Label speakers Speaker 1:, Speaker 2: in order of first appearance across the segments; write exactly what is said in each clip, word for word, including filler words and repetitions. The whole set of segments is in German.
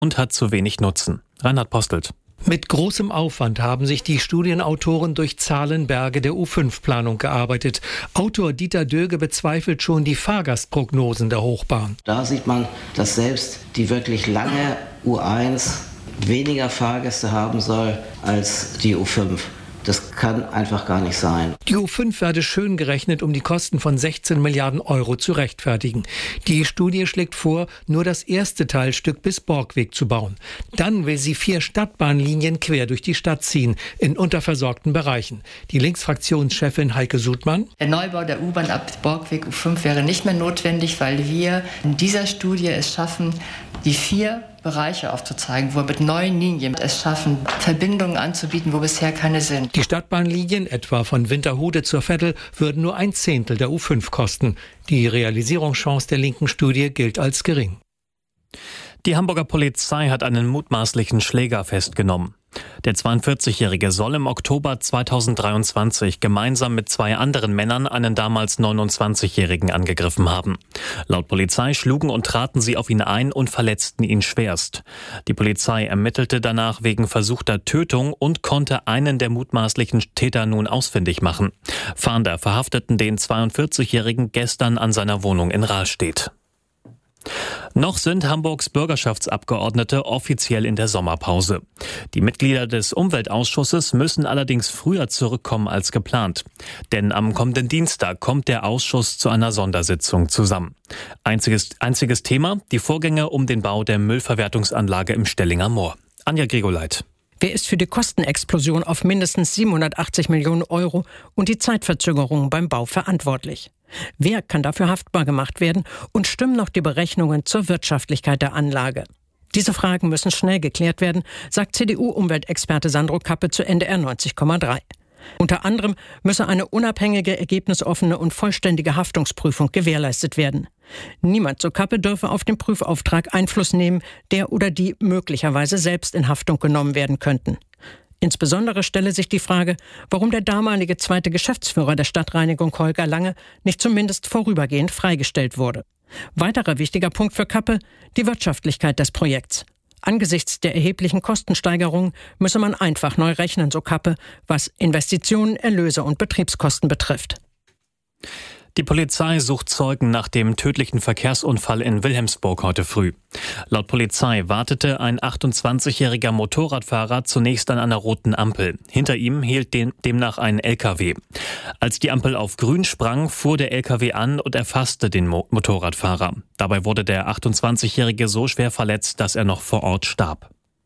Speaker 1: und hat zu wenig Nutzen. Reinhard Postelt.
Speaker 2: Mit großem Aufwand haben sich die Studienautoren durch Zahlenberge der U fünf Planung gearbeitet. Autor Dieter Döge bezweifelt schon die Fahrgastprognosen der Hochbahn.
Speaker 3: Da sieht man, dass selbst die wirklich lange U eins weniger Fahrgäste haben soll als die U fünf. Das kann einfach gar nicht sein.
Speaker 2: Die U fünf werde schön gerechnet, um die Kosten von sechzehn Milliarden Euro zu rechtfertigen. Die Studie schlägt vor, nur das erste Teilstück bis Borgweg zu bauen. Dann will sie vier Stadtbahnlinien quer durch die Stadt ziehen, in unterversorgten Bereichen. Die Linksfraktionschefin Heike Sudmann.
Speaker 4: Der Neubau der U-Bahn ab Borgweg U fünf wäre nicht mehr notwendig, weil wir in dieser Studie es schaffen, die vier Bereiche aufzuzeigen, wo wir mit neuen Linien es schaffen, Verbindungen anzubieten, wo bisher keine sind.
Speaker 2: Die Stadtbahnlinien, etwa von Winterhude zur Veddel, würden nur ein Zehntel der U fünf kosten. Die Realisierungschance der linken Studie gilt als gering.
Speaker 1: Die Hamburger Polizei hat einen mutmaßlichen Schläger festgenommen. Der zweiundvierzigjährige soll im Oktober zweitausenddreiundzwanzig gemeinsam mit zwei anderen Männern einen damals neunundzwanzigjährigen angegriffen haben. Laut Polizei schlugen und traten sie auf ihn ein und verletzten ihn schwerst. Die Polizei ermittelte danach wegen versuchter Tötung und konnte einen der mutmaßlichen Täter nun ausfindig machen. Fahnder verhafteten den zweiundvierzigjährigen gestern an seiner Wohnung in Rahlstedt. Noch sind Hamburgs Bürgerschaftsabgeordnete offiziell in der Sommerpause. Die Mitglieder des Umweltausschusses müssen allerdings früher zurückkommen als geplant. Denn am kommenden Dienstag kommt der Ausschuss zu einer Sondersitzung zusammen. Einziges, einziges Thema, die Vorgänge um den Bau der Müllverwertungsanlage im Stellinger Moor. Anja Gregoleit.
Speaker 5: Wer ist für die Kostenexplosion auf mindestens siebenhundertachtzig Millionen Euro und die Zeitverzögerungen beim Bau verantwortlich? Wer kann dafür haftbar gemacht werden und stimmen noch die Berechnungen zur Wirtschaftlichkeit der Anlage? Diese Fragen müssen schnell geklärt werden, sagt C D U-Umweltexperte Sandro Kappe zu N D R neunzig Komma drei. Unter anderem müsse eine unabhängige, ergebnisoffene und vollständige Haftungsprüfung gewährleistet werden. Niemand, so Kappe, dürfe auf den Prüfauftrag Einfluss nehmen, der oder die möglicherweise selbst in Haftung genommen werden könnten. Insbesondere stelle sich die Frage, warum der damalige zweite Geschäftsführer der Stadtreinigung Holger Lange nicht zumindest vorübergehend freigestellt wurde. Weiterer wichtiger Punkt für Kappe: die Wirtschaftlichkeit des Projekts. Angesichts der erheblichen Kostensteigerungen müsse man einfach neu rechnen, so Kappe, was Investitionen, Erlöse und Betriebskosten betrifft.
Speaker 1: Die Polizei sucht Zeugen nach dem tödlichen Verkehrsunfall in Wilhelmsburg heute früh. Laut Polizei wartete ein achtundzwanzigjähriger Motorradfahrer zunächst an einer roten Ampel. Hinter ihm hielt den, demnach ein L K W. Als die Ampel auf grün sprang, fuhr der L K W an und erfasste den Mo- Motorradfahrer. Dabei wurde der achtundzwanzigjährige so schwer verletzt, dass er noch vor Ort starb.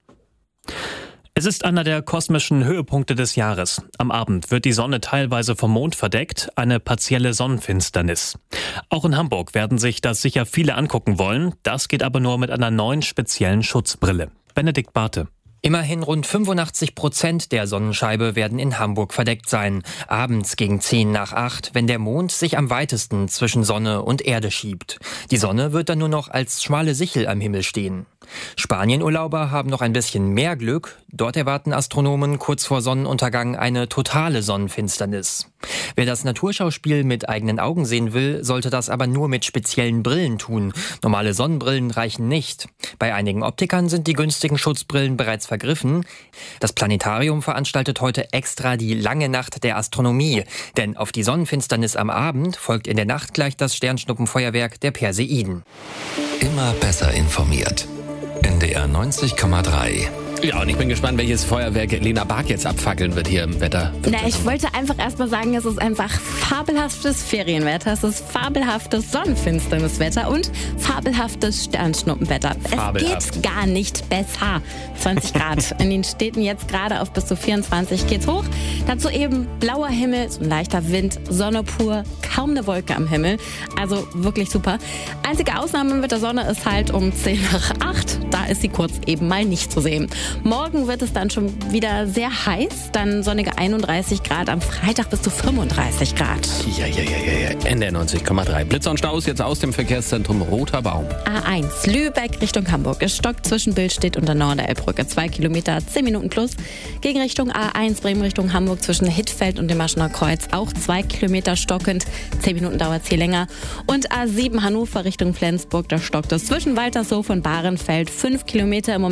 Speaker 1: Es ist einer der kosmischen Höhepunkte des Jahres. Am Abend wird die Sonne teilweise vom Mond verdeckt, eine partielle Sonnenfinsternis. Auch in Hamburg werden sich das sicher viele angucken wollen. Das geht aber nur mit einer neuen speziellen Schutzbrille. Benedikt Barthe.
Speaker 6: Immerhin rund fünfundachtzig Prozent der Sonnenscheibe werden in Hamburg verdeckt sein. Abends gegen zehn nach acht, wenn der Mond sich am weitesten zwischen Sonne und Erde schiebt. Die Sonne wird dann nur noch als schmale Sichel am Himmel stehen. Spanienurlauber haben noch ein bisschen mehr Glück. Dort erwarten Astronomen kurz vor Sonnenuntergang eine totale Sonnenfinsternis. Wer das Naturschauspiel mit eigenen Augen sehen will, sollte das aber nur mit speziellen Brillen tun. Normale Sonnenbrillen reichen nicht. Bei einigen Optikern sind die günstigen Schutzbrillen bereits vergriffen. Das Planetarium veranstaltet heute extra die lange Nacht der Astronomie. Denn auf die Sonnenfinsternis am Abend folgt in der Nacht gleich das Sternschnuppenfeuerwerk der Perseiden.
Speaker 7: Immer besser informiert. N D R neunzig Komma drei.
Speaker 8: Ja, und ich bin gespannt, welches Feuerwerk Lena Bark jetzt abfackeln wird hier im Wetter.
Speaker 9: Na, ich wollte einfach erstmal sagen, es ist einfach fabelhaftes Ferienwetter, es ist fabelhaftes Sonnenfinsterniswetter und fabelhaftes Sternschnuppenwetter. Fabelhaft. Es geht gar nicht besser. zwanzig Grad in den Städten jetzt gerade auf bis zu vierundzwanzig geht's hoch. Dazu eben blauer Himmel, so ein leichter Wind, Sonne pur, kaum eine Wolke am Himmel. Also wirklich super. Einzige Ausnahme mit der Sonne ist halt um zehn nach acht. Da ist sie kurz eben mal nicht zu sehen. Morgen wird es dann schon wieder sehr heiß, dann sonnige einunddreißig Grad, am Freitag bis zu fünfunddreißig Grad.
Speaker 8: Ja, ja, ja, ja, ja. N D R neunzig Komma drei. Blitzer und Staus jetzt aus dem Verkehrszentrum Roter Baum.
Speaker 9: A eins, Lübeck Richtung Hamburg. Es stockt zwischen Billstedt und der Nord-Elbbrücke. Zwei Kilometer, zehn Minuten plus. Gegen Richtung A eins, Bremen Richtung Hamburg zwischen Hittfeld und dem Maschener Kreuz. Auch zwei Kilometer stockend. Zehn Minuten dauert es hier länger. Und A sieben, Hannover Richtung Flensburg. Da stockt es zwischen Waltershof und Bahrenfeld. Fünf Kilometer im Moment.